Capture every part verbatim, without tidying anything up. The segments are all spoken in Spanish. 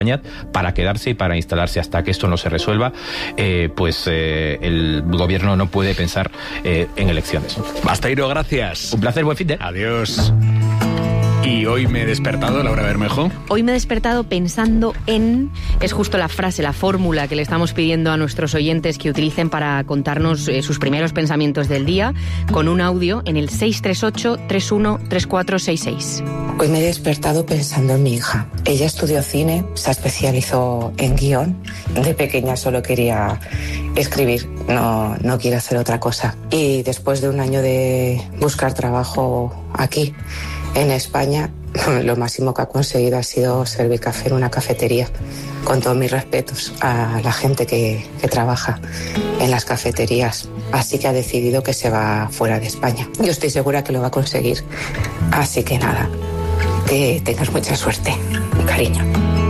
para quedarse y para instalarse hasta que esto no se resuelva, eh, pues eh, el gobierno no puede pensar eh, en elecciones. Basteiro, gracias. Un placer, buen fin de. Adiós. Y hoy me he despertado, Laura Bermejo. Hoy me he despertado pensando en... Es justo la frase, la fórmula que le estamos pidiendo a nuestros oyentes que utilicen para contarnos eh, sus primeros pensamientos del día, con un audio en el seis tres ocho, tres uno tres cuatro seis seis. Hoy me he despertado pensando en mi hija. Ella estudió cine, se especializó en guión. De pequeña solo quería escribir, no, no quiere hacer otra cosa. Y después de un año de buscar trabajo aquí, en España, lo máximo que ha conseguido ha sido servir café en una cafetería. Con todos mis respetos a la gente que, que trabaja en las cafeterías. Así que ha decidido que se va fuera de España. Yo estoy segura que lo va a conseguir. Así que nada, que tengas mucha suerte. Un cariño.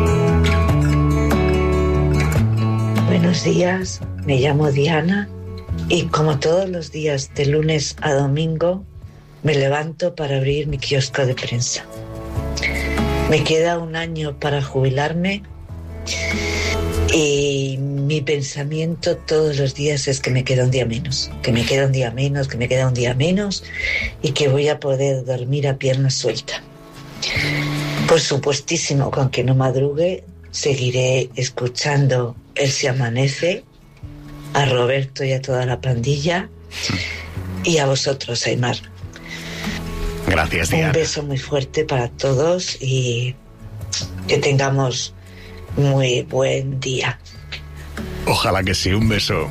Buenos días, me llamo Diana y como todos los días de lunes a domingo me levanto para abrir mi kiosco de prensa. Me queda un año para jubilarme y mi pensamiento todos los días es que me queda un día menos, que me queda un día menos, que me queda un día menos y que voy a poder dormir a pierna suelta. Por supuestísimo, con que no madrugue, seguiré escuchando El Se Amanece, a Roberto y a toda la pandilla y a vosotros, Aimar. Gracias, Diana. Un beso muy fuerte para todos y que tengamos muy buen día. Ojalá que sí, un beso.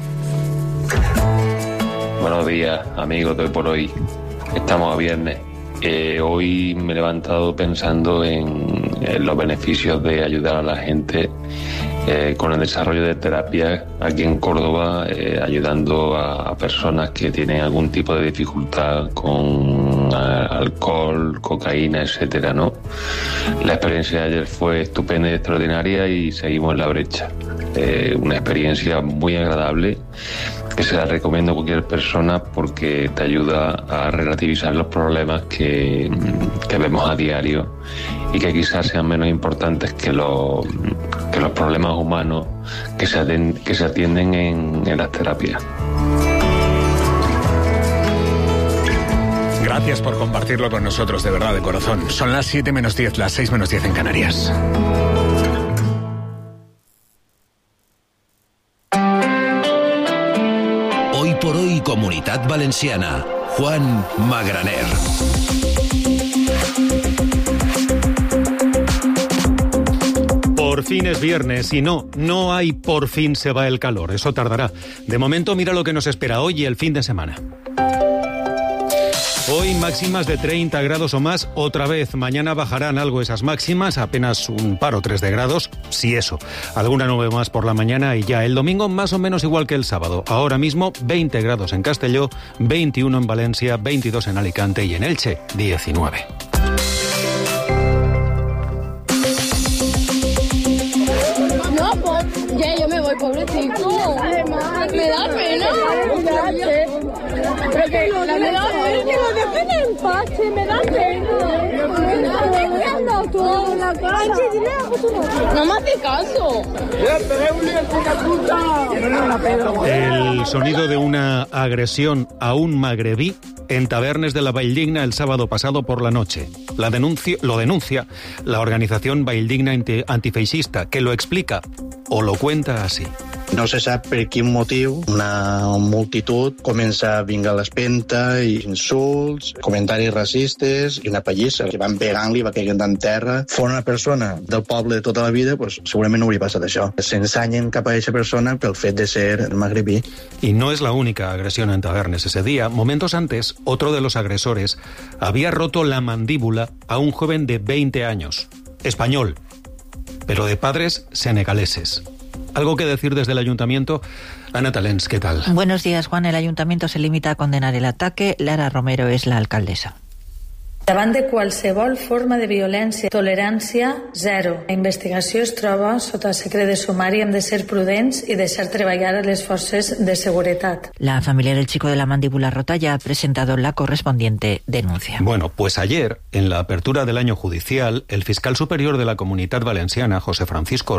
Buenos días, amigos de Hoy por Hoy. Estamos a viernes. Eh, hoy me he levantado pensando en, en los beneficios de ayudar a la gente eh, con el desarrollo de terapias aquí en Córdoba, eh, ayudando a, a personas que tienen algún tipo de dificultad con a, alcohol, cocaína, etcétera, ¿no? La experiencia de ayer fue estupenda y extraordinaria y seguimos en la brecha. Eh, una experiencia muy agradable que se la recomiendo a cualquier persona porque te ayuda a relativizar los problemas que, que vemos a diario y que quizás sean menos importantes que los, que los problemas humanos que se atienden, que se atienden en, en las terapias. Gracias por compartirlo con nosotros, de verdad, de corazón. Son las siete menos diez, las seis menos diez en Canarias. Hoy por Hoy, Comunitat Valenciana. Juan Magraner. Por fin es viernes y no, no hay por fin se va el calor, eso tardará. De momento mira lo que nos espera hoy y el fin de semana. Hoy máximas de treinta grados o más, otra vez. Mañana bajarán algo esas máximas, apenas un par o tres de grados, si eso. Alguna nube más por la mañana y ya. El domingo más o menos igual que el sábado. Ahora mismo veinte grados en Castelló, veintiuno en Valencia, veintidós en Alicante y en Elche, diecinueve. No, pues ya yo me voy, pobrecito. Me da pena. Pero que la me da pena, que lo dejen en paz, me da pena. ¿Qué andas tú en la cara? No me hace caso. El sonido de una agresión a un magrebí en Tavernes de la Valldigna el sábado pasado por la noche. La denuncia, lo denuncia la organización Valldigna Antifeixista, que lo explica o lo cuenta así. No se sap per quin motiu una multitud comença a vingar l'espenta i insults, comentaris racistes i una pallissa que van pegant-li, va caient en terra. Fora una persona del poble de tota la vida, pues, segurament no hauria passat això. S'ensanyen cap a aquesta persona pel fet de ser magrebí. Y no es la única agresión en Tavernes ese día. Momentos antes, otro de los agresores había roto la mandíbula a un joven de veinte años, español, pero de padres senegaleses. ¿Algo que decir desde el ayuntamiento? Ana Talens, ¿qué tal? Buenos días, Juan. El ayuntamiento se limita a condenar el ataque. Lara Romero es la alcaldesa. Davant de qualsevol forma de violència, tolerància zero. La investigació es troba sota secret de sumari, hem de ser prudents i deixar treballar a les forces de seguretat. La familia del chico de la mandíbula rota ya ha presentado la correspondiente denuncia. Bueno, pues ayer, en la apertura del año judicial, el fiscal superior de la Comunitat Valenciana, José Francisco